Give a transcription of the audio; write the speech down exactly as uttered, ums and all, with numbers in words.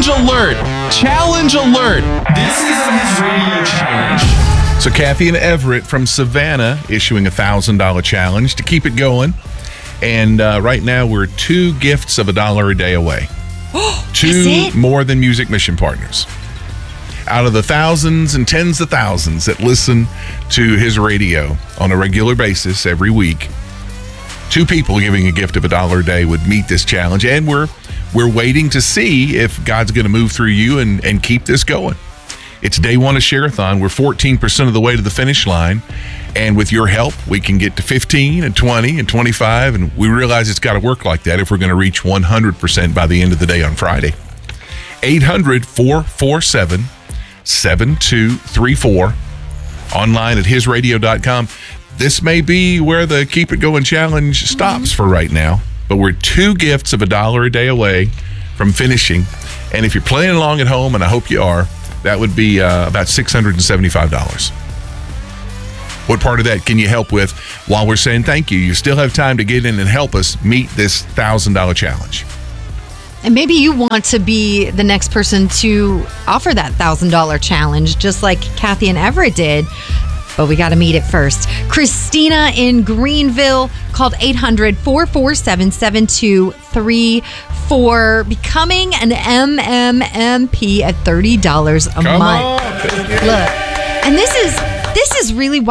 Challenge alert! Challenge alert! This is his radio challenge. So Kathy and Everett from Savannah issuing a one thousand dollars challenge to keep it going. And uh, right now we're two gifts of a dollar a day away. Two More Than Music mission partners. Out of the thousands and tens of thousands that listen to his radio on a regular basis every week, two people giving a gift of a dollar a day would meet this challenge. And we're we're waiting to see if God's going to move through you and, and keep this going. It's day one of Share-a-thon. We're fourteen percent of the way to the finish line. And with your help, we can get to fifteen and twenty and twenty-five. And we realize it's got to work like that if we're going to reach one hundred percent by the end of the day on Friday. eight hundred, four four seven, seven two three four. Online at his radio dot com. This may be where the Keep It Going challenge stops for right now. But we're two gifts of a dollar a day away from finishing. And if you're playing along at home, and I hope you are, that would be uh, about six hundred seventy-five dollars. What part of that can you help with while we're saying thank you? You still have time to get in and help us meet this one thousand dollars challenge. And maybe you want to be the next person to offer that one thousand dollars challenge, just like Kathy and Everett did. But we got to meet it first. Christina in Greenville called eight hundred, four four seven, seven two three four, becoming an M M M P at thirty dollars a Come month. on. Look, and this is this is really why